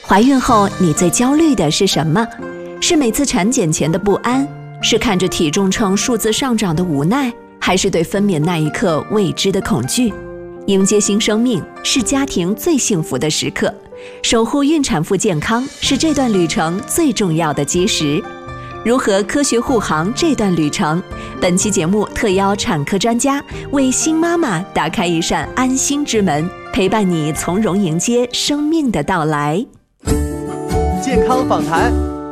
怀孕后你最焦虑的是什么？是每次产检前的不安，是看着体重秤数字上涨的无奈，还是对分娩那一刻未知的恐惧？迎接新生命是家庭最幸福的时刻，守护孕产妇健康是这段旅程最重要的基石。如何科学护航这段旅程？本期节目特邀产科专家为新妈妈打开一扇安心之门，陪伴你从容迎接生命的到来。 健康访谈，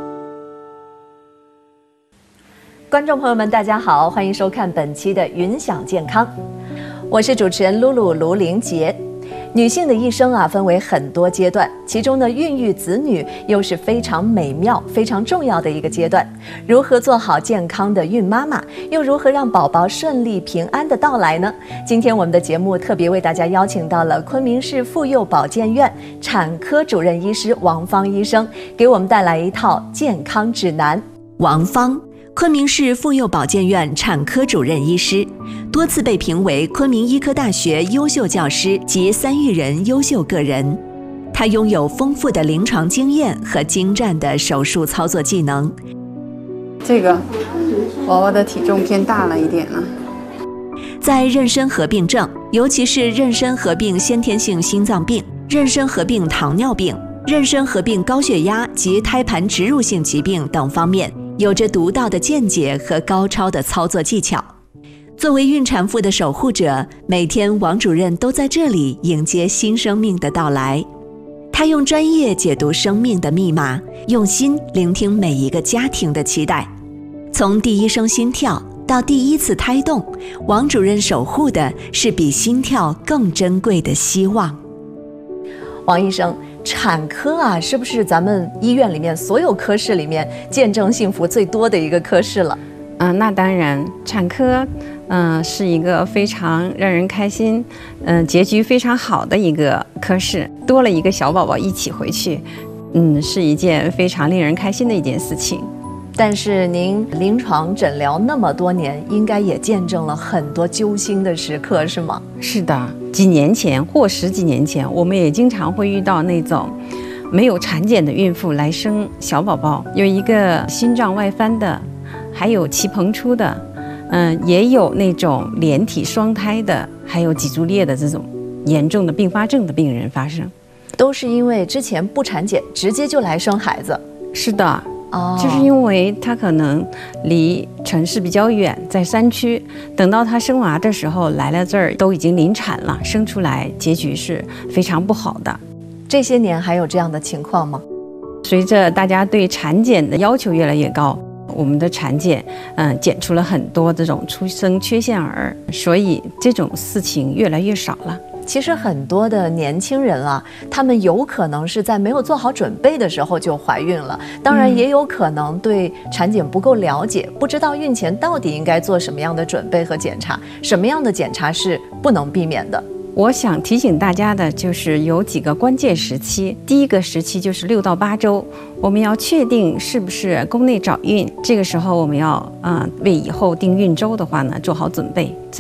观众朋友们大家好，欢迎收看本期的云享健康，我是主持人露露卢玲杰。女性的一生分为很多阶段，其中呢，孕育子女又是非常美妙、非常重要的一个阶段。如何做好健康的孕妈妈，又如何让宝宝顺利平安的到来呢？今天我们的节目特别为大家邀请到了昆明市妇幼保健院产科主任医师王芳医生，给我们带来一套健康指南。王芳，昆明市妇幼保健院产科主任医师，多次被评为昆明医科大学优秀教师及3育人优秀个人。他拥有丰富的临床经验和精湛的手术操作技能。 这个宝宝的体重偏大了一点了。 在妊娠合并症，尤其是妊娠合并先天性心脏病、妊娠合并糖尿病、妊娠合并高血压及胎盘植入性疾病等方面，有着独到的见解和高超的操作技巧。作为孕产妇的守护者，每天王主任都在这里迎接新生命的到来。他用专业解读生命的密码，用心聆听每一个家庭的期待。从第一声心跳到第一次胎动，王主任守护的是比心跳更珍贵的希望。王医生，产科是不是咱们医院里面所有科室里面见证幸福最多的一个科室了？ 那当然，产科是一个非常让人开心，结局非常好的一个科室，多了一个小宝宝一起回去，是一件非常令人开心的一件事情。 但是您临床诊疗那么多年，应该也见证了很多揪心的时刻，是吗？ 是的，几年前或10几年前，我们也经常会遇到那种没有产检的孕妇来生小宝宝，有一个心脏外翻的，还有脐膨出的，也有那种连体双胎的，还有脊柱裂的这种严重的并发症的病人发生， 都是因为之前不产检，直接就来生孩子。 是的。就是因为他可能离城市比较远，在山区，等到他生娃的时候来了这儿，都已经临产了，生出来结局是非常不好的。 这些年还有这样的情况吗？ 随着大家对产检的要求越来越高，我们的产检检出了很多这种出生缺陷儿，所以这种事情越来越少了。 其实很多的年轻人他们有可能是在没有做好准备的时候就怀孕了，当然也有可能对产检不够了解，不知道孕前到底应该做什么样的准备和检查，什么样的检查是不能避免的。 我想提醒大家的就是有几个关键时期，第一个时期就是6到8周，我们要确定是不是宫内找孕，这个时候我们要为以后定孕周的话呢做好准备。